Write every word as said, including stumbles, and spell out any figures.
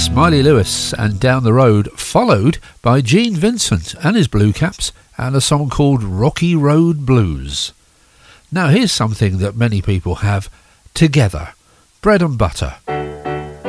Smiley Lewis and Down the Road, followed by Gene Vincent and his Blue Caps and a song called Rocky Road Blues. Now here's something that many people have together, bread and butter.